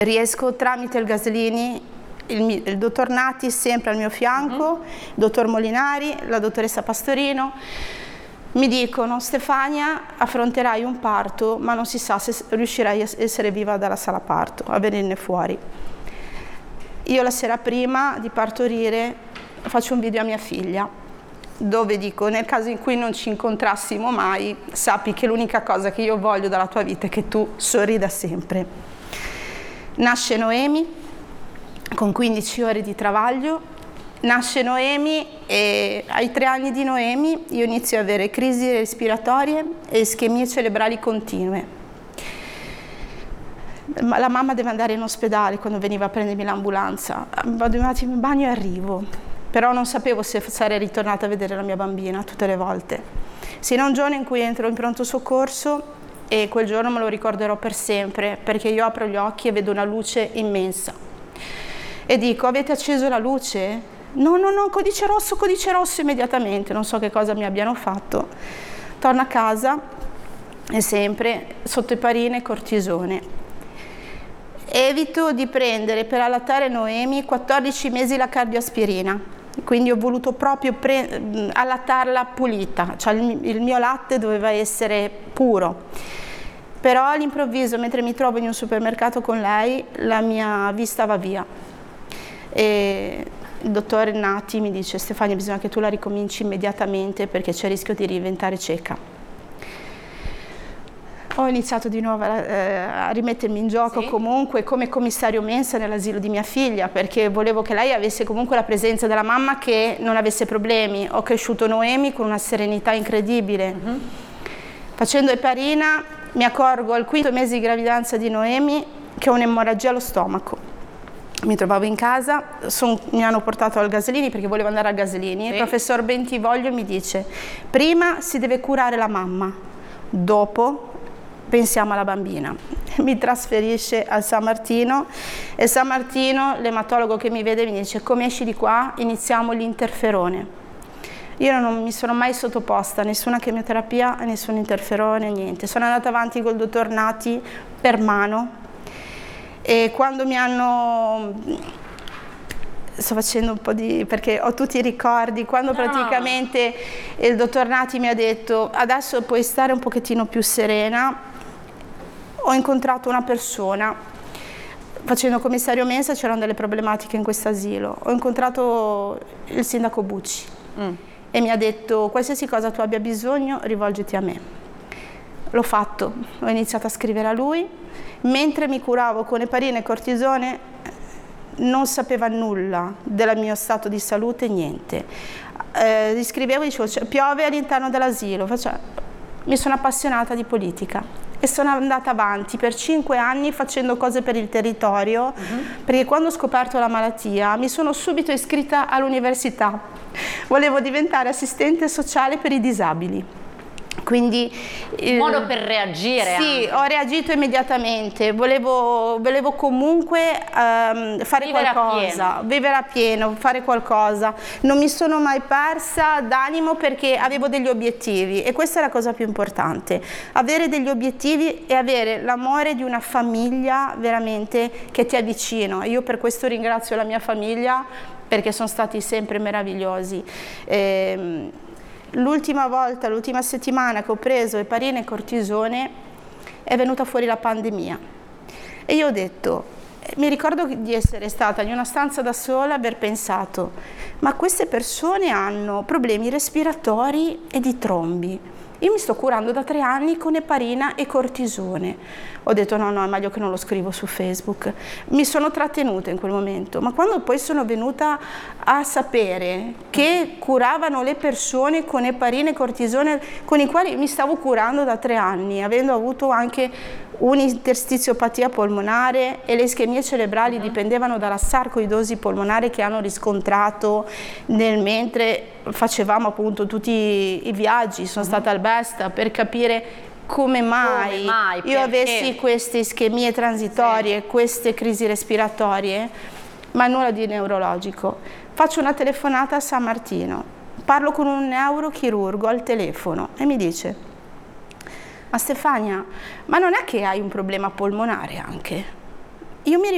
Riesco tramite il Gaslini, il dottor Nati sempre al mio fianco, il dottor Molinari, la dottoressa Pastorino, mi dicono: Stefania, affronterai un parto, ma non si sa se riuscirai a essere viva dalla sala parto, a venirne fuori. Io la sera prima di partorire faccio un video a mia figlia, dove dico: nel caso in cui non ci incontrassimo mai, sappi che l'unica cosa che io voglio dalla tua vita è che tu sorrida sempre. Nasce Noemi, con 15 ore di travaglio. Nasce Noemi e ai 3 anni di Noemi io inizio ad avere crisi respiratorie e ischemie cerebrali continue. La mamma deve andare in ospedale quando veniva a prendermi l'ambulanza. Vado un attimo in bagno e arrivo, però non sapevo se sarei ritornata a vedere la mia bambina tutte le volte. Sino a un giorno in cui entro in pronto soccorso e quel giorno me lo ricorderò per sempre, perché io apro gli occhi e vedo una luce immensa. E dico: avete acceso la luce? No, codice rosso immediatamente, non so che cosa mi abbiano fatto. Torno a casa e sempre sotto heparina cortisone. Evito di prendere per allattare Noemi 14 mesi la cardioaspirina, quindi ho voluto proprio allattarla pulita, cioè il mio latte doveva essere puro. Però all'improvviso, mentre mi trovo in un supermercato con lei, la mia vista va via. E il dottore Nati mi dice: Stefania, bisogna che tu la ricominci immediatamente perché c'è il rischio di diventare cieca. Ho iniziato di nuovo a rimettermi in gioco, comunque come commissario mensa nell'asilo di mia figlia, perché volevo che lei avesse comunque la presenza della mamma, che non avesse problemi. Ho cresciuto Noemi con una serenità incredibile. Facendo heparina mi accorgo al 5° mese di gravidanza di Noemi che ho un'emorragia allo stomaco. Mi trovavo in casa, mi hanno portato al Gaslini perché volevo andare al Gaslini. Il professor Bentivoglio mi dice: prima si deve curare la mamma, dopo pensiamo alla bambina. Mi trasferisce al San Martino e San Martino, l'ematologo che mi vede mi dice: come esci di qua iniziamo l'interferone. Io non mi sono mai sottoposta a nessuna chemioterapia, a nessun interferone, niente. Sono andata avanti col dottor Nati per mano. E quando mi hanno, sto facendo un po' di, perché ho tutti i ricordi, quando praticamente il dottor Nati mi ha detto: adesso puoi stare un pochettino più serena, ho incontrato una persona, facendo commissario mensa c'erano delle problematiche in questo asilo, ho incontrato il sindaco Bucci e mi ha detto: qualsiasi cosa tu abbia bisogno rivolgiti a me. L'ho fatto, ho iniziato a scrivere a lui. Mentre mi curavo con heparina e cortisone non sapeva nulla del mio stato di salute, niente. Gli scrivevo e dicevo: piove all'interno dell'asilo. Mi sono appassionata di politica e sono andata avanti per 5 anni facendo cose per il territorio, perché quando ho scoperto la malattia mi sono subito iscritta all'università. Volevo diventare assistente sociale per i disabili. Quindi un modo per reagire. Sì, ho reagito immediatamente, volevo comunque fare qualcosa, vivere a pieno, fare qualcosa. Non mi sono mai persa d'animo perché avevo degli obiettivi e questa è la cosa più importante, avere degli obiettivi e avere l'amore di una famiglia veramente che ti è vicino. Io per questo ringrazio la mia famiglia, perché sono stati sempre meravigliosi. L'ultima settimana che ho preso heparina e cortisone è venuta fuori la pandemia e io ho detto, mi ricordo di essere stata in una stanza da sola, aver pensato: ma queste persone hanno problemi respiratori e di trombi. Io mi sto curando da 3 anni con heparina e cortisone. Ho detto no, è meglio che non lo scrivo su Facebook. Mi sono trattenuta in quel momento, ma quando poi sono venuta a sapere che curavano le persone con heparina e cortisone, con i quali mi stavo curando da 3 anni, avendo avuto anche un'interstiziopatia polmonare e le ischemie cerebrali dipendevano dalla sarcoidosi polmonare che hanno riscontrato mentre facevamo appunto tutti i viaggi. Sono stata al Besta per capire come mai io avessi queste ischemie transitorie, queste crisi respiratorie, ma nulla di neurologico. Faccio una telefonata a San Martino, parlo con un neurochirurgo al telefono e mi dice: ma Stefania, ma non è che hai un problema polmonare anche? Io mi